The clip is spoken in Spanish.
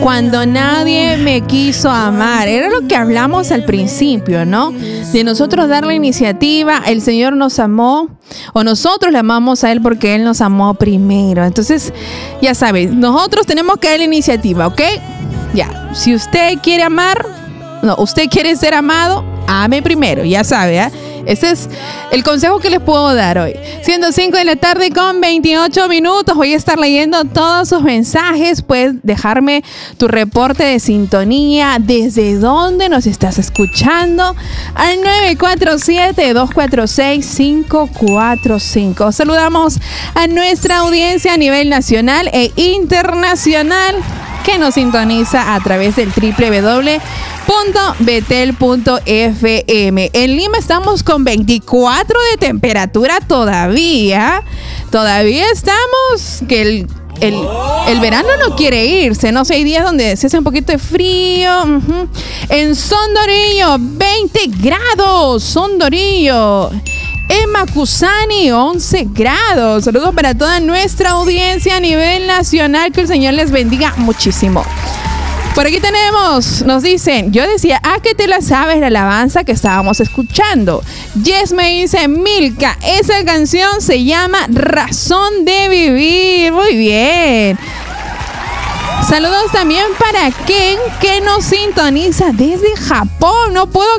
Cuando nadie me quiso amar. Era lo que hablamos al principio, ¿no? De nosotros dar la iniciativa. El Señor nos amó, o nosotros le amamos a Él porque Él nos amó primero. Entonces, ya sabes, nosotros tenemos que dar la iniciativa, ¿ok? Ya, si usted quiere amar, no, usted quiere ser amado, ame primero, ya sabe, ¿eh? Ese es el consejo que les puedo dar hoy. Siendo 5 de la tarde con 28 minutos. Voy a estar leyendo todos sus mensajes. Puedes dejarme tu reporte de sintonía. ¿Desde dónde nos estás escuchando? Al 947-246-545. Saludamos a nuestra audiencia a nivel nacional e internacional que nos sintoniza a través del www.betel.fm. En Lima estamos con 24 de temperatura todavía. Todavía estamos que el verano no quiere irse, ¿no? Hay días donde se hace un poquito de frío. En Sondorillo, 20 grados. Sondorillo. En Macusani, 11 grados. Saludos para toda nuestra audiencia a nivel nacional. Que el Señor les bendiga muchísimo. Por aquí tenemos, nos dicen, yo decía, que te la sabes la alabanza que estábamos escuchando. Yes me dice, Milka, esa canción se llama Razón de Vivir. Muy bien. Saludos también para Ken, que nos sintoniza desde Japón. No puedo